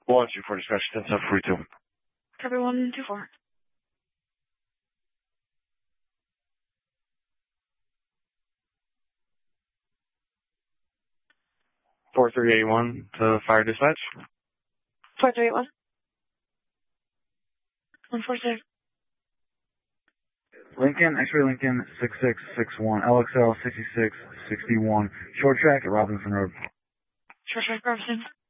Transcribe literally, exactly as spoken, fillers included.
one two four dispatch, ten seven forty-two. Copy one two four. four three eight one to fire dispatch. four three eight one. one four six. Lincoln, X-ray Lincoln, six six six one, L X L sixty-six sixty-one, short track at Robinson Road. Short track, Robinson.